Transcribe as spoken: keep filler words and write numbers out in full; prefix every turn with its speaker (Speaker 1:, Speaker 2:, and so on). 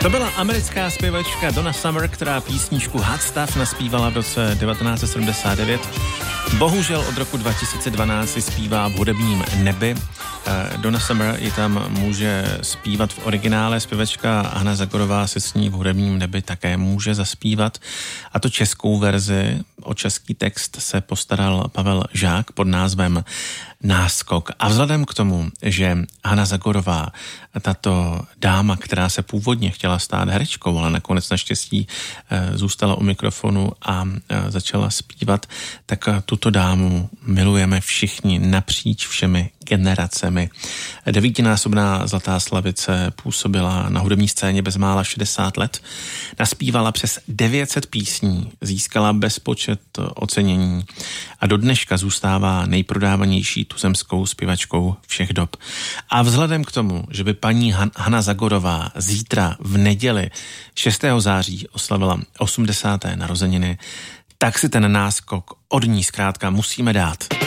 Speaker 1: To byla americká zpěvačka Donna Summer, která písničku Hot Stuff naspívala v roce devatenáct set sedmdesát devět. Bohužel od roku dva tisíce dvanáct si zpívá v hudebním nebi. Donna Summer ji tam může zpívat v originále, zpěvačka Hana Zagorová se s ní v hudebním nebi také může zaspívat. A to českou verzi, o český text se postaral Pavel Žák pod názvem Náskok. A vzhledem k tomu, že Hana Zagorová, tato dáma, která se původně chtěla stát herečkou, ale nakonec naštěstí zůstala u mikrofonu a začala zpívat, tak tuto dámu milujeme všichni napříč všemi generacemi. Devítinásobná Zlatá slavice působila na hudební scéně bezmála šedesát let, naspívala přes devět set písní, získala bezpočet ocenění a do dneška zůstává nejprodávanější tuzemskou zpěvačkou všech dob. A vzhledem k tomu, že by paní Han- Hana Zagorová zítra v neděli šestého září oslavila osmdesáté narozeniny, tak si ten náskok od ní zkrátka musíme dát.